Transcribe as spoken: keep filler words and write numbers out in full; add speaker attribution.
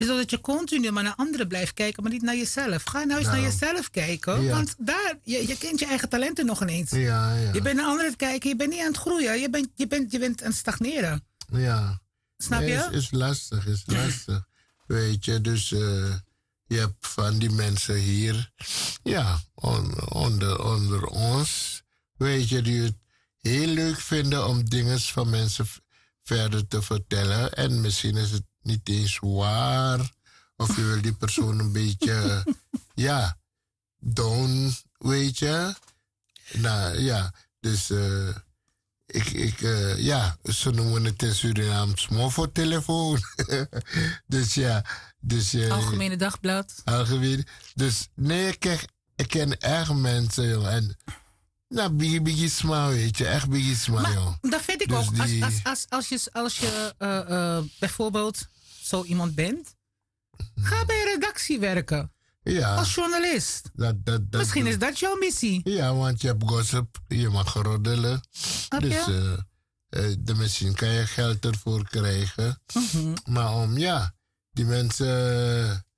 Speaker 1: is dat je continu maar naar anderen blijft kijken, maar niet naar jezelf. Ga nou eens
Speaker 2: Nou,
Speaker 1: naar jezelf kijken,
Speaker 2: ja.
Speaker 1: want daar, je, je kent je eigen talenten nog ineens.
Speaker 2: Ja, ja.
Speaker 1: Je bent naar anderen aan het kijken, je bent niet aan het groeien, je bent, je bent, je bent aan het stagneren.
Speaker 2: Ja.
Speaker 1: Snap
Speaker 2: Nee,
Speaker 1: je?
Speaker 2: Is, is lastig, is lastig. Weet je, dus eh, je hebt van die mensen hier, ja, on- onder, onder ons, weet je, die het heel leuk vinden om dingen van mensen v- verder te vertellen. En misschien is het niet eens waar, of je wil die persoon een beetje, ja, down, weet je. Nou ja, dus eh, ik, ik eh, ja, ze noemen het in Suriname smoffo-telefoon. dus ja, dus eh,
Speaker 1: Algemene Dagblad.
Speaker 2: algemeen. Dus nee, ik ken, ik ken echt mensen, joh. En nou, biggie biggie sma, weet je, echt biggie sma,
Speaker 1: Maar
Speaker 2: joh.
Speaker 1: dat vind ik
Speaker 2: Dus
Speaker 1: ook. Als,
Speaker 2: die-
Speaker 1: als, als, als je, als je eh, eh, bijvoorbeeld zo iemand bent, ga bij een redactie werken.
Speaker 2: Ja,
Speaker 1: Als journalist.
Speaker 2: dat, dat, dat,
Speaker 1: Misschien is dat jouw missie.
Speaker 2: Ja, want je hebt gossip, je mag roddelen.
Speaker 1: Snap je?
Speaker 2: Dus eh, eh, de misschien kan je geld ervoor krijgen.
Speaker 1: Mhm.
Speaker 2: Maar om, ja, die mensen